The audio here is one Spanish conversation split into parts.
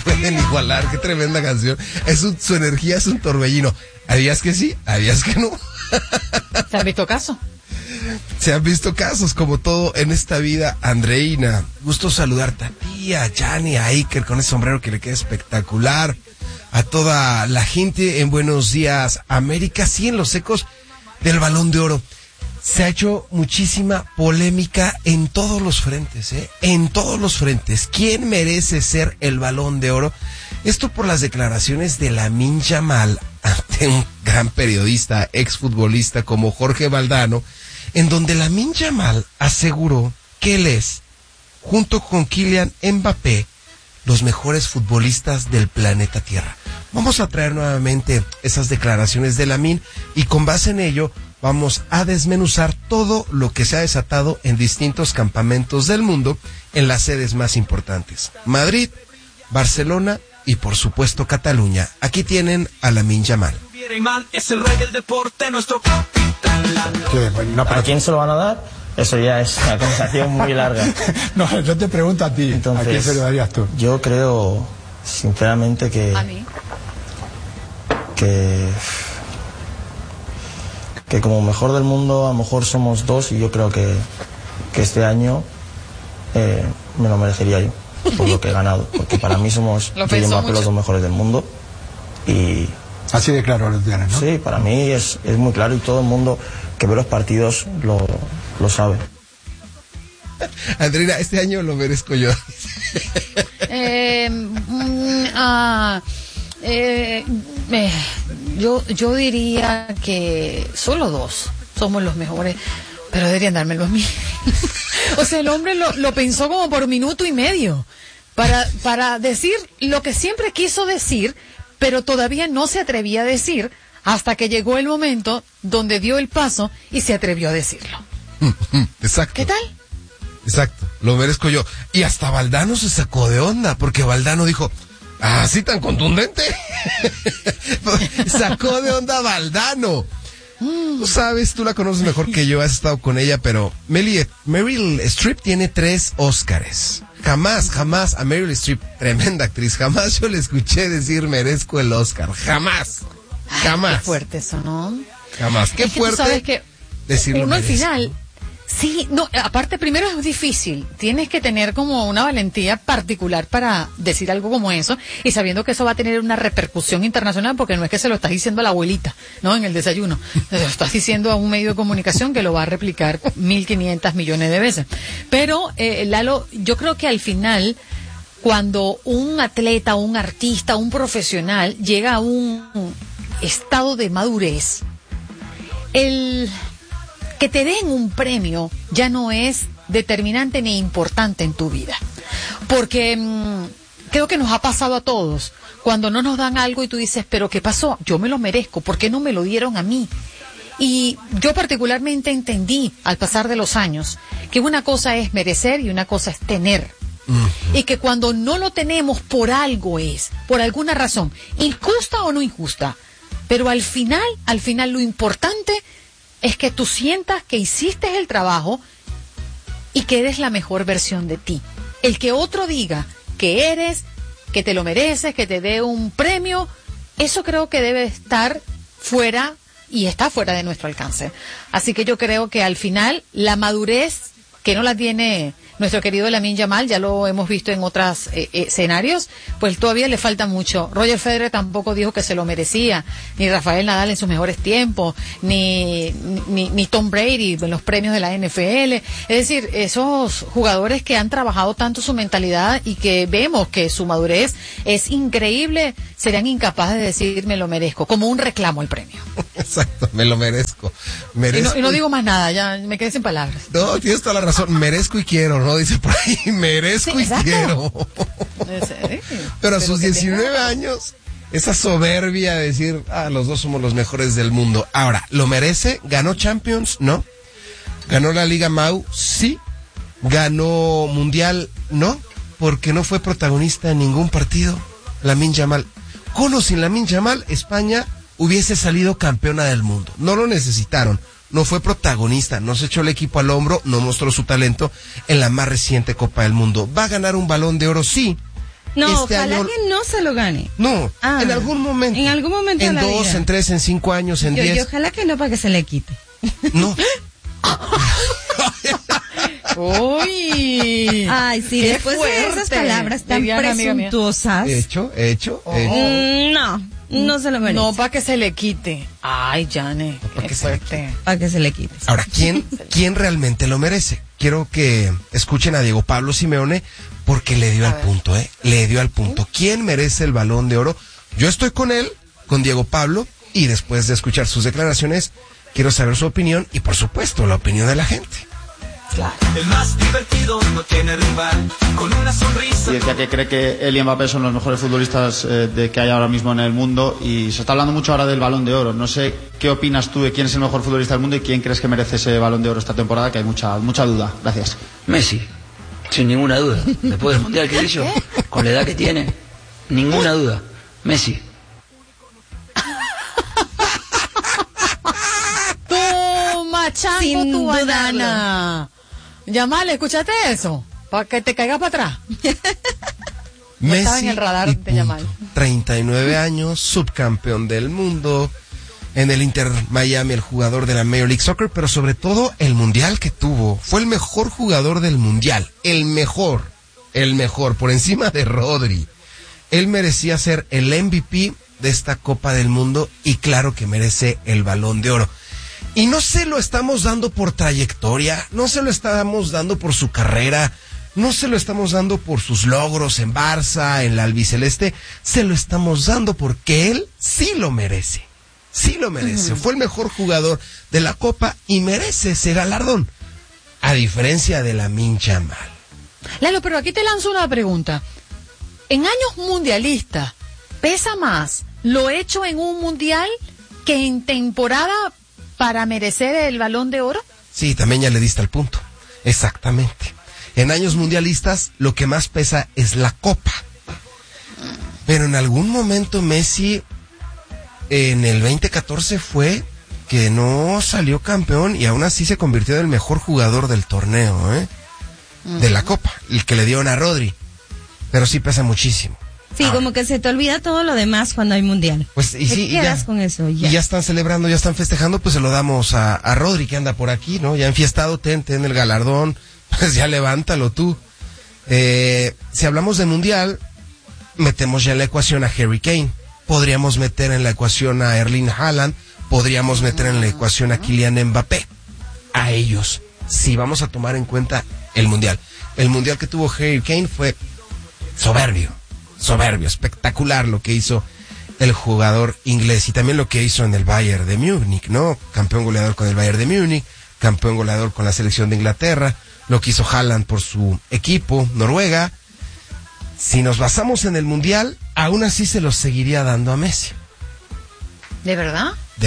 pueden igualar. Qué tremenda canción. Su energía es un torbellino. ¿Habías que sí? ¿Habías que no? ¿Se han visto casos? Se han visto casos, como todo en esta vida. Andreina, gusto saludarte a ti, a Yanni, a Iker con ese sombrero que le queda espectacular. A toda la gente en Buenos Días América, sí, en los ecos del Balón de Oro. Se ha hecho muchísima polémica en todos los frentes, en todos los frentes. ¿Quién merece ser el Balón de Oro? Esto por las declaraciones de Lamine Yamal ante un gran periodista, exfutbolista como Jorge Valdano, en donde Lamine Yamal aseguró que él es, junto con Kylian Mbappé, los mejores futbolistas del planeta Tierra. Vamos a traer nuevamente esas declaraciones de Lamine y con base en ello vamos a desmenuzar todo lo que se ha desatado en distintos campamentos del mundo en las sedes más importantes: Madrid, Barcelona y por supuesto Cataluña. Aquí tienen a Lamine Yamal. Es el rey del deporte, nuestro capitán. ¿A quién se lo van a dar? Eso ya es una conversación muy larga. No, yo te pregunto a ti. Entonces, ¿a quién se lo darías tú? Yo creo, sinceramente, que... ¿A mí? Que como mejor del mundo, a lo mejor somos dos, y yo creo que este año me lo merecería yo, por lo que he ganado. Porque para mí somos yo y Mbappé los dos mejores del mundo. Y... Así de claro lo tienes, ¿no? Sí, para mí es muy claro, y todo el mundo que ve los partidos lo sabe. Andreina, este año lo merezco yo. Yo diría que solo dos somos los mejores, pero deberían dármelo a mí. O sea, el hombre lo pensó como por minuto y medio para decir lo que siempre quiso decir, pero todavía no se atrevía a decir, hasta que llegó el momento donde dio el paso y se atrevió a decirlo. Exacto. ¿Qué tal? Exacto, lo merezco yo. Y hasta Valdano se sacó de onda, porque Valdano dijo, ¿así tan contundente? Sacó de onda a Valdano. Tú sabes, tú la conoces mejor que yo, has estado con ella, pero Meryl Streep tiene 3 Óscares. Jamás a Meryl Streep, tremenda actriz, jamás yo le escuché decir merezco el Óscar. Jamás. Qué fuerte eso, ¿no? Jamás. Qué fuerte. Tú sabes que decirlo uno al merezco. final... Sí, no, aparte primero es difícil, tienes que tener como una valentía particular para decir algo como eso, y sabiendo que eso va a tener una repercusión internacional, porque no es que se lo estás diciendo a la abuelita, ¿no? En el desayuno, se lo estás diciendo a un medio de comunicación que lo va a replicar 1.500 millones de veces. Pero, Lalo, yo creo que al final, cuando un atleta, un artista, un profesional llega a un estado de madurez, que te den un premio ya no es determinante ni importante en tu vida. Porque creo que nos ha pasado a todos. Cuando no nos dan algo y tú dices, ¿pero qué pasó? Yo me lo merezco. ¿Por qué no me lo dieron a mí? Y yo particularmente entendí, al pasar de los años, que una cosa es merecer y una cosa es tener. Y que cuando no lo tenemos, por algo es, por alguna razón, injusta o no injusta. Pero al final lo importante es que tú sientas que hiciste el trabajo y que eres la mejor versión de ti. El que otro diga que eres, que te lo mereces, que te dé un premio, eso creo que debe estar fuera, y está fuera de nuestro alcance. Así que yo creo que al final la madurez, que no la tiene nuestro querido Lamine Yamal, ya lo hemos visto en otros escenarios, pues todavía le falta mucho. Roger Federer tampoco dijo que se lo merecía, ni Rafael Nadal en sus mejores tiempos, ni Tom Brady en los premios de la NFL. Es decir, esos jugadores que han trabajado tanto su mentalidad y que vemos que su madurez es increíble, serían incapaces de decir me lo merezco, como un reclamo al premio. Exacto, me lo merezco. Y no digo más nada, ya me quedé sin palabras. No, tienes toda la razón, merezco y quiero, ¿no? Dice por ahí, merezco y quiero. Pero a sus 19 años, esa soberbia de decir, los dos somos los mejores del mundo. Ahora, ¿lo merece? ¿Ganó Champions? No. ¿Ganó la Liga Mau? Sí. ¿Ganó Mundial? No, porque no fue protagonista en ningún partido. Lamine Yamal. Con o sin Lamine Yamal, España hubiese salido campeona del mundo. No lo necesitaron. No fue protagonista, no se echó el equipo al hombro, no mostró su talento en la más reciente Copa del Mundo. ¿Va a ganar un Balón de Oro? Sí. No, ojalá que no se lo gane. No, en algún momento. En algún momento en de la 2, vida. en 3, en 5 años, en 10. Yo ojalá que no, para que se le quite. No. Uy. Ay, sí, después de esas palabras tan presuntuosas. Hecho. No se lo merece. No, para que se le quite. Ay, Jane, qué fuerte. Para que se le quite. Ahora, ¿quién realmente lo merece? Quiero que escuchen a Diego Pablo Simeone porque le dio al punto, le dio al punto. ¿Quién merece el Balón de Oro? Yo estoy con él, con Diego Pablo, y después de escuchar sus declaraciones, quiero saber su opinión y, por supuesto, la opinión de la gente. Claro. El más divertido, no tiene rival, con una sonrisa. Y decía que cree que él y Mbappé son los mejores futbolistas que hay ahora mismo en el mundo, y se está hablando mucho ahora del Balón de Oro. No sé qué opinas tú de quién es el mejor futbolista del mundo y quién crees que merece ese Balón de Oro esta temporada, que hay mucha duda. Gracias. Messi, sin ninguna duda. Después del Mundial que hizo, con la edad que tiene, ninguna duda. Messi. Toma, chango, tu banana. Llamale, ¿escuchaste eso? Para que te caigas para atrás. Messi estaba en el radar de Yamal. 39 años, subcampeón del mundo, en el Inter Miami, el jugador de la Major League Soccer, pero sobre todo el mundial que tuvo. Fue el mejor jugador del mundial, el mejor, por encima de Rodri. Él merecía ser el MVP de esta Copa del Mundo y claro que merece el Balón de Oro. Y no se lo estamos dando por trayectoria, no se lo estamos dando por su carrera, no se lo estamos dando por sus logros en Barça, en la albiceleste, se lo estamos dando porque él sí lo merece. Sí lo merece. Fue el mejor jugador de la Copa y merece ese galardón. A diferencia de Lamine Yamal. Lalo, pero aquí te lanzo una pregunta. En años mundialistas, ¿pesa más lo hecho en un mundial que en temporada para merecer el Balón de Oro? Sí, también ya le diste al punto. Exactamente. En años mundialistas, lo que más pesa es la Copa. Pero en algún momento Messi, en el 2014 fue que no salió campeón y aún así se convirtió en el mejor jugador del torneo, de la Copa, el que le dieron a Rodri. Pero sí pesa muchísimo. Sí, como que se te olvida todo lo demás cuando hay mundial. Pues y sí, quedas con eso ya. Y ya están celebrando, ya están festejando, pues se lo damos a Rodri que anda por aquí, ¿no? Ya enfiestado, ten el galardón, pues ya levántalo tú. Si hablamos de mundial, metemos ya en la ecuación a Harry Kane, podríamos meter en la ecuación a Erling Haaland, podríamos meter en la ecuación a Kylian Mbappé. A ellos, si vamos a tomar en cuenta el mundial. El mundial que tuvo Harry Kane fue soberbio, espectacular lo que hizo el jugador inglés y también lo que hizo en el Bayern de Múnich, ¿no? Campeón goleador con el Bayern de Múnich, campeón goleador con la selección de Inglaterra, lo que hizo Haaland por su equipo, Noruega. Si nos basamos en el mundial, aún así se lo seguiría dando a Messi. ¿De verdad? De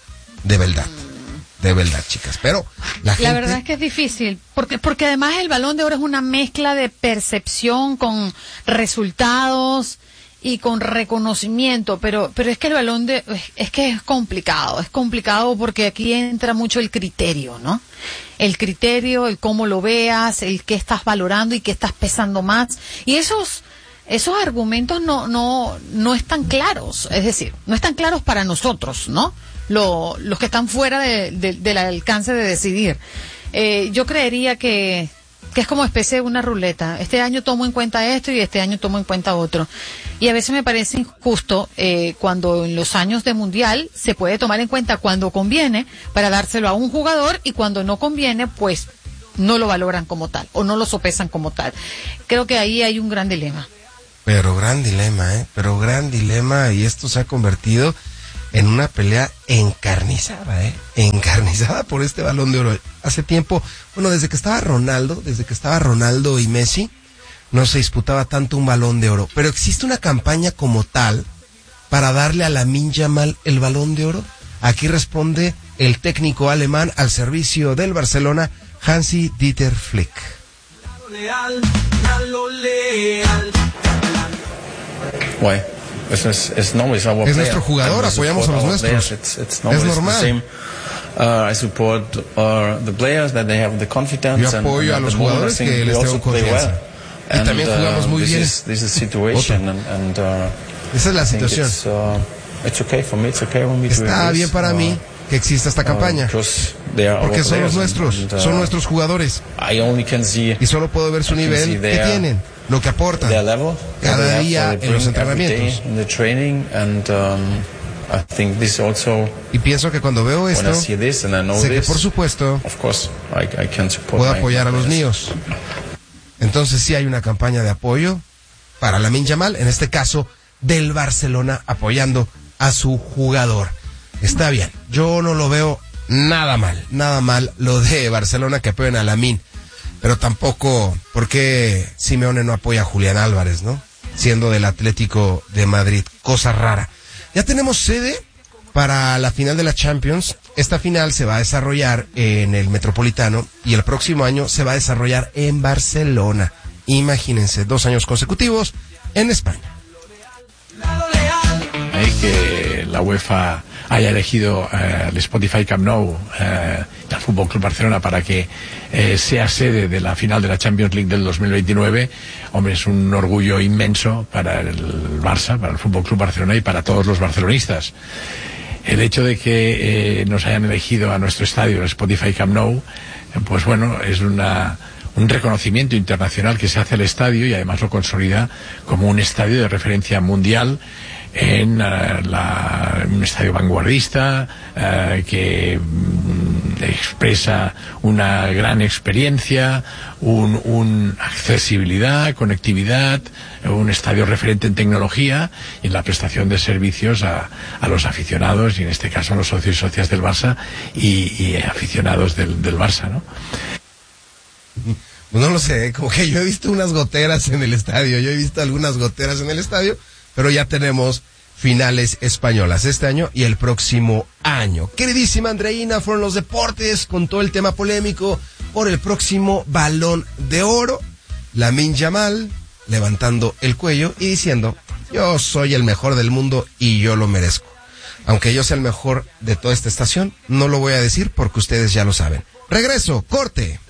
verdad, chicas, pero la verdad es que es difícil, porque además el Balón de Oro es una mezcla de percepción con resultados y con reconocimiento, pero es que el Balón de es que es complicado porque aquí entra mucho el criterio, ¿no? El criterio, el cómo lo veas, el qué estás valorando y qué estás pesando más, y esos argumentos no están claros, es decir, no están claros para nosotros, ¿no? Los que están fuera del alcance de decidir. Yo creería que es como especie de una ruleta. Este año tomo en cuenta esto y este año tomo en cuenta otro. Y a veces me parece injusto cuando en los años de mundial se puede tomar en cuenta cuando conviene para dárselo a un jugador y cuando no conviene, pues no lo valoran como tal o no lo sopesan como tal. Creo que ahí hay un gran dilema. Pero gran dilema, y esto se ha convertido en una pelea encarnizada por este Balón de Oro. Hace tiempo, desde que estaba Ronaldo y Messi, no se disputaba tanto un Balón de Oro, pero existe una campaña como tal para darle a Lamine Yamal el Balón de Oro. Aquí responde el técnico alemán al servicio del Barcelona, Hansi Dieter Flick. Why? Es nuestro jugador, apoyamos a los nuestros. Es normal. I support the players that they have the confidence. Yo apoyo a los jugadores que les tengo confianza. Y también jugamos muy bien. This is situation and esa es la situación. It's okay for me, it's okay when we Está bien para mí que exista esta campaña, porque son los nuestros, son nuestros jugadores. Y solo puedo ver su nivel que tienen, lo que aportan cada día en los entrenamientos. Y pienso que cuando veo esto, sé que por supuesto puedo apoyar a los míos. Entonces sí hay una campaña de apoyo para Lamine Yamal, en este caso del Barcelona, apoyando a su jugador. Está bien, yo no lo veo nada mal lo de Barcelona que apoyen a Lamine, pero tampoco, ¿por qué Simeone no apoya a Julián Álvarez, no? Siendo del Atlético de Madrid, cosa rara. Ya tenemos sede para la final de la Champions. Esta final se va a desarrollar en el Metropolitano y el próximo año se va a desarrollar en Barcelona. Imagínense, 2 años consecutivos en España. Que la UEFA haya elegido el Spotify Camp Nou al Fútbol Club Barcelona para que sea sede de la final de la Champions League del 2029, hombre, es un orgullo inmenso para el Barça, para el Fútbol Club Barcelona y para todos los barcelonistas. El hecho de que nos hayan elegido a nuestro estadio, el Spotify Camp Nou, pues bueno, es un reconocimiento internacional que se hace al estadio y además lo consolida como un estadio de referencia mundial en un estadio vanguardista que expresa una gran experiencia, una accesibilidad, conectividad, un estadio referente en tecnología y en la prestación de servicios a los aficionados y en este caso a los socios y socias del Barça y aficionados del Barça, ¿no? No lo sé, como que yo he visto unas goteras en el estadio, pero ya tenemos finales españolas este año y el próximo año. Queridísima Andreina, fueron los deportes con todo el tema polémico por el próximo Balón de Oro. Lamine Yamal levantando el cuello y diciendo: yo soy el mejor del mundo y yo lo merezco. Aunque yo sea el mejor de toda esta estación, no lo voy a decir porque ustedes ya lo saben. Regreso, corte.